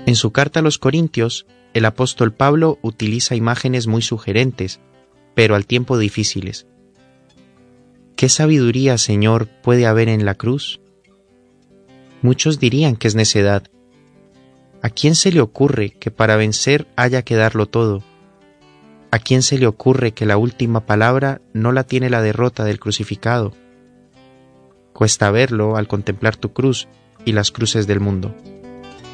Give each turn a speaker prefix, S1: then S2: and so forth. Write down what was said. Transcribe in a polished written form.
S1: En su carta a los Corintios, el apóstol Pablo utiliza imágenes muy sugerentes, pero al tiempo difíciles. ¿Qué sabiduría, Señor, puede haber en la cruz? Muchos dirían que es necedad. ¿A quién se le ocurre que para vencer haya que darlo todo? ¿A quién se le ocurre que la última palabra no la tiene la derrota del crucificado? Cuesta verlo al contemplar tu cruz y las cruces del mundo.